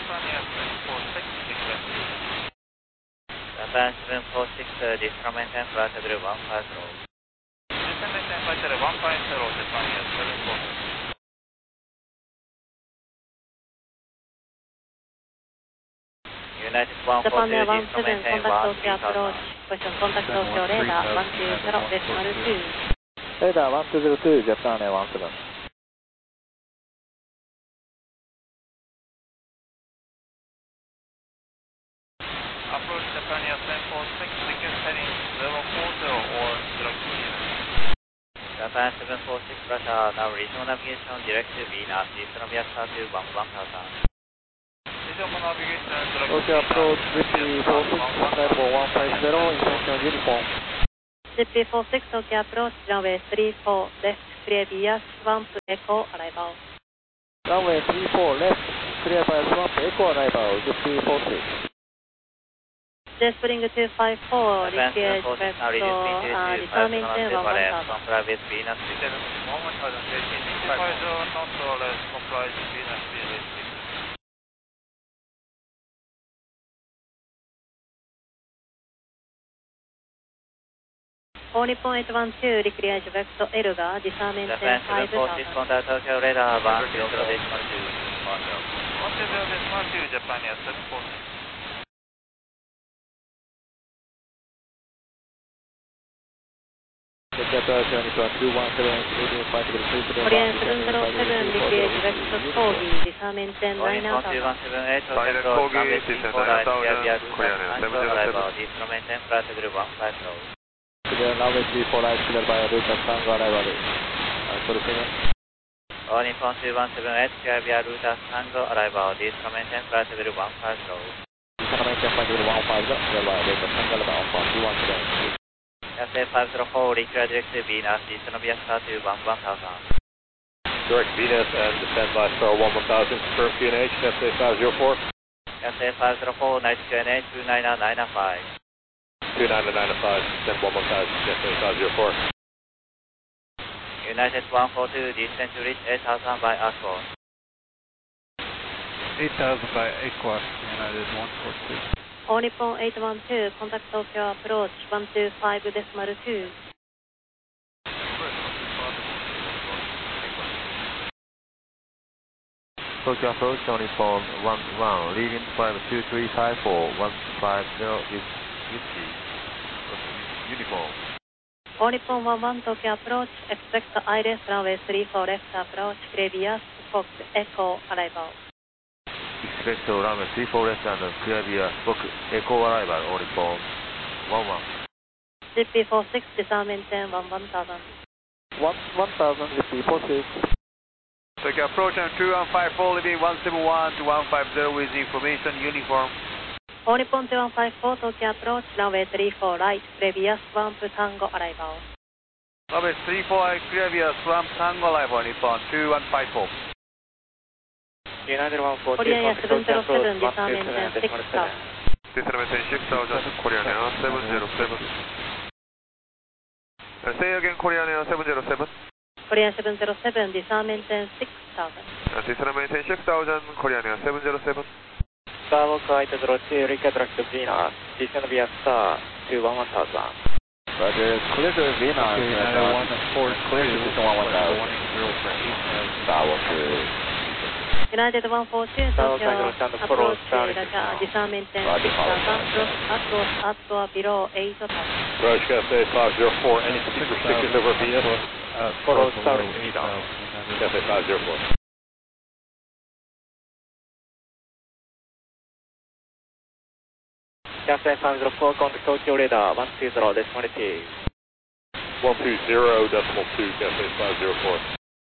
Japan 746, descend maintain flight level 150. Descend maintain flight level 150, Japan 746. United 142, Japan descend maintain 17, contact OK 13000. approach, position contact Tokyo radar 120, decimal 2. Radar 1202, Japan 17. Approach Japan 746, request heading level 40 or direct to Venus. Japan 746, Russia, now regional navigation direct to Venus, Eastern Via Star to 11000. Regional navigation direct to Tokyo approach GP46, level 150, intention uniform. GP46, Tokyo approach, runway 34, left, clear via swamp, echo, arrival. Runway 34 left, clear by swamp, echo arrival, GP46. J-Spring 254, required vector, descend maintain 11000. Comply with Venus. 25 knots or less, comply with Venus, Venus. All Nippon 812, required vector Elga, descend maintain Japan 746, 5000. contact Tokyo radar 120, decimal 2. 120, Japan 746. Tokyo approach Nippon 217, flight level 3 Korean 707, required vector Kogi, descend maintain All Nippon 9000. 2178, Tokyo approach, runway 34 right, clear via Tango arrival, descend maintain flight level 150. Clear runway 34 right, clear by route Tango arrival. All Nippon 2178, clear via route Tango arrival, descend maintain flight level 150. Descend maintain flight level 150, clear by route Tango arrival, 217. Cathay 504, require direct to Venus, Eastern Via Star to 11000. Direct Venus and descend by star 11000, confirm QNH, Cathay 504. Cathay 504, night QNH 29995. 29995, descend 11000, Cathay 504. United 142, descend to reach 8000 by Aqua. 8000 by Aqua, United 142. All Nippon 812, contact Tokyo approach 125, decimal 2. Tokyo approach on Nippon 11, leaving 52354, 150 is whiskey, uniform. All Nippon 11, Tokyo approach, expect ILS runway 34 left approach, clear via Fox, echo, arrival. Expect runway 34 left and clear via Spock, echo arrival, all Nippon 11. GP46, descend maintain 1000. 1000, GP46. Tokyo approach on 2154, leaving 171 to 150 with information uniform. All Nippon 2154, Tokyo approach, runway 34 right, clear via swamp, Tango, arrival. Runway 34, clear via swamp, Tango arrival, Nippon 2154. United 142, Korean Air contact Tokyo 707, approach descend maintain 127, decimal 6000. 7. Descend maintain 6000, Korean Air 707. Say again, Korean Air 707. Korean 707, descend maintain 6000. Descend maintain 6000, Korean Air 707. Skywalker 802, require direct to Venus, descend via Star to 11000. Roger, clear to Venus. United 142, clear to position 11000. warning 0 for 8000. Skywalker. United 142, Tokyo approach, descend maintain 6000, cross at or below 8000. Roger, Cathay 504, any speed restrictions over Venus? Follow below starting 8000. Cathay 504. Cathay 504, contact Tokyo radar 120, decimal 2. 120, decimal 2, Cathay 504.